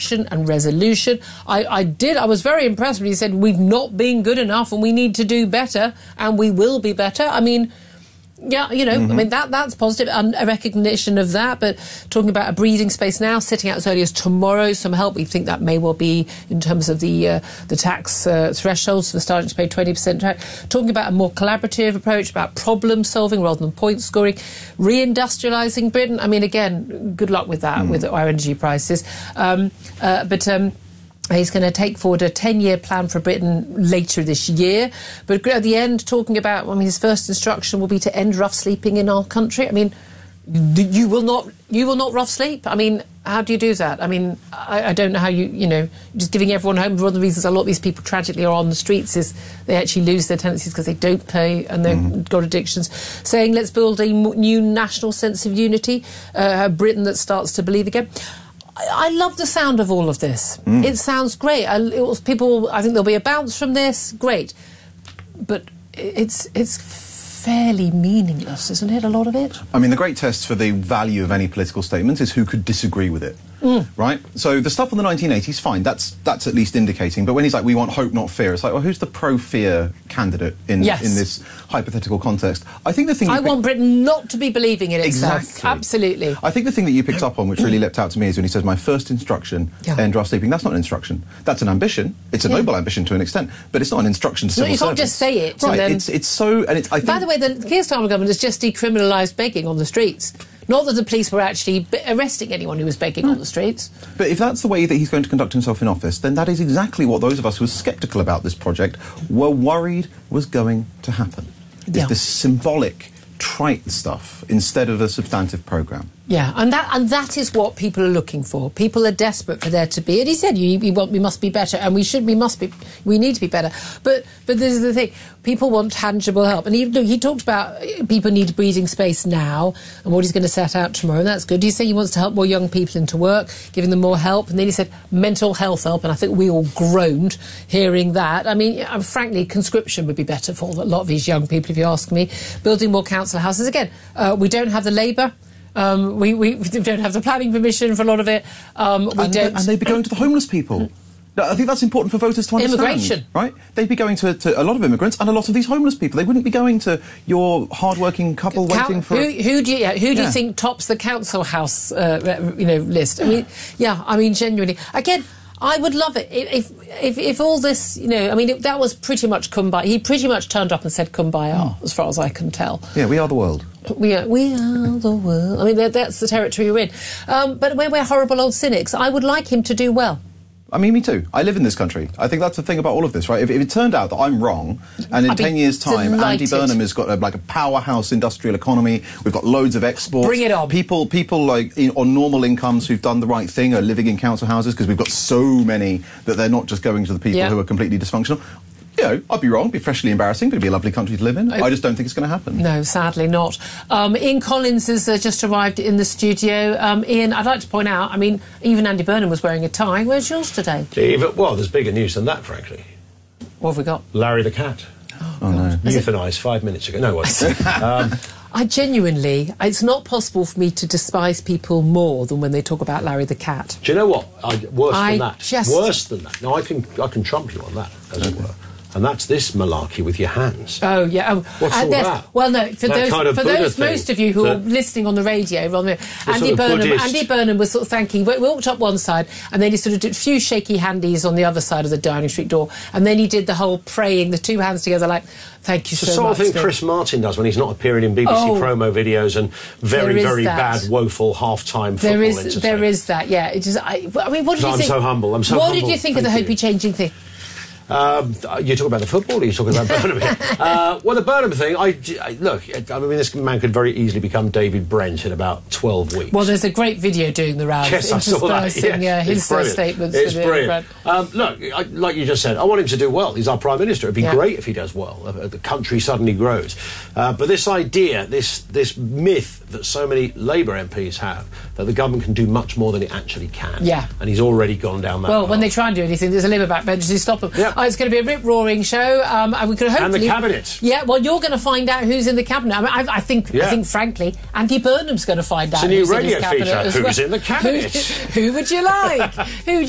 action and resolution. I was very impressed when he said we've not been good enough and we need to do better and we will be better. I mean, yeah, you know, I mean, that's positive, and a recognition of that. But talking about a breathing space now, sitting out as early as tomorrow, some help. We think that may well be in terms of the tax thresholds for starting to pay 20% tax. Talking about a more collaborative approach, about problem solving rather than point scoring. Reindustrialising Britain. I mean, again, good luck with that, with our energy prices. He's going to take forward a 10-year plan for Britain later this year. But at the end, talking about, I mean, his first instruction will be to end rough sleeping in our country. I mean, you will not rough sleep? I mean, how do you do that? I mean, I don't know how you know, just giving everyone home. One of the reasons a lot of these people tragically are on the streets is they actually lose their tenancies because they don't pay and they've got addictions. Saying, let's build a new national sense of unity, a Britain that starts to believe again. I love the sound of all of this. It sounds great. I think there'll be a bounce from this. Great. But it's fairly meaningless, isn't it, a lot of it? I mean, the great test for the value of any political statement is who could disagree with it. Right? So the stuff from the 1980s, fine, that's at least indicating. But when he's like, we want hope, not fear, it's like, well, who's the pro-fear candidate in this hypothetical context? I think the thing... I want Britain not to be believing in itself. Exactly. Absolutely. I think the thing that you picked up on, which really leapt out to me, is when he says, my first instruction, end rough sleeping. That's not an instruction. That's an ambition. It's a noble ambition to an extent, but it's not an instruction to civil service. You can't just say it. Right, and then... it's so... And it's, I think... By the way, the Keir Starmer government has just decriminalised begging on the streets. Not that the police were actually arresting anyone who was begging on the streets. But if that's the way that he's going to conduct himself in office, then that is exactly what those of us who were sceptical about this project were worried was going to happen. It's this symbolic, trite stuff instead of a substantive programme. Yeah, and that is what people are looking for. People are desperate for there to be. And he said, we must be better, and we need to be better. But this is the thing: people want tangible help. And he talked about people need breathing space now, and what he's going to set out tomorrow. And that's good. He said he wants to help more young people into work, giving them more help. And then he said mental health help, and I think we all groaned hearing that. I mean, frankly, conscription would be better for a lot of these young people, if you ask me. Building more council houses. Again, we don't have the Labour. We don't have the planning permission for a lot of it. And they'd be going to the homeless people. I think that's important for voters to understand. Immigration. Right? They'd be going to a lot of immigrants and a lot of these homeless people. They wouldn't be going to your hard-working couple waiting for... Who do you think tops the council house list? I mean, genuinely. Again, I would love it if all this, that was pretty much kumbaya. He pretty much turned up and said kumbaya, as far as I can tell. Yeah, we are the world. We are the world. I mean, that's the territory we're in. But we're horrible old cynics. I would like him to do well. I mean, me too. I live in this country. I think that's the thing about all of this, right? If it turned out that I'm wrong, and in 10 years' time, delighted. Andy Burnham has got a powerhouse industrial economy, we've got loads of exports. Bring it on. People on normal incomes who've done the right thing are living in council houses because we've got so many that they're not just going to the people who are completely dysfunctional. I'd be wrong, it'd be freshly embarrassing, but it'd be a lovely country to live in. I just don't think it's going to happen. No, sadly not. Ian Collins has just arrived in the studio. Ian, I'd like to point out, I mean, even Andy Burnham was wearing a tie. Where's yours today? Well, there's bigger news than that, frankly. What have we got? Larry the cat. Oh no. Euthanised 5 minutes ago. No, what? I genuinely, it's not possible for me to despise people more than when they talk about Larry the cat. Do you know what? Worse than that. No, I can trump you on that, as it were. And that's this malarkey with your hands. Oh, yeah. What's all that? Well, no, for those most of you who are listening on the radio, Andy Burnham was sort of thanking... We walked up one side, and then he sort of did a few shaky handies on the other side of the Downing Street door, and then he did the whole praying, the two hands together, like, thank you so much. It's the sort of thing Chris Martin does when he's not appearing in BBC promo videos and very, very bad, woeful half-time football entertainment. There is that, yeah. It just, I mean, what did you think? I'm so humble. What did you think of the Hopi changing thing? You talk about the football, or you talking about Burnham? Well, the Burnham thing, look, I mean, this man could very easily become David Brent in about 12 weeks. Well, there's a great video doing the rounds. Yes, I saw that. His statements. It's brilliant. Look, like you just said, I want him to do well. He's our Prime Minister. It'd be great if he does well. The country suddenly grows. But this idea, this myth that so many Labour MPs have, that the government can do much more than it actually can. Yeah. And he's already gone down that path. Well, when they try and do anything, there's a Labour backbenchers who stop them. Yep. It's going to be a rip-roaring show. And we could hopefully... And the Cabinet. Yeah, well, you're going to find out who's in the Cabinet. I mean, I think, frankly, Andy Burnham's going to find out who's in his Cabinet as well. Who's in the Cabinet? Who would you like?